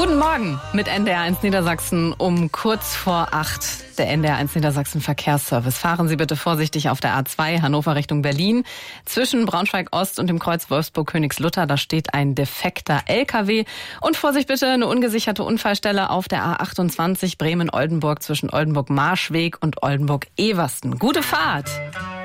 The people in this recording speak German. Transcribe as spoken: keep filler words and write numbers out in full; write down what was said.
Guten Morgen mit N D R eins Niedersachsen um kurz vor acht. Der N D R eins Niedersachsen Verkehrsservice. Fahren Sie bitte vorsichtig auf der A zwei Hannover Richtung Berlin. Zwischen Braunschweig-Ost und dem Kreuz Wolfsburg-Königslutter, da steht ein defekter L K W. Und Vorsicht bitte, eine ungesicherte Unfallstelle auf der A achtundzwanzig Bremen-Oldenburg zwischen Oldenburg-Marschweg und Oldenburg-Eversten. Gute Fahrt!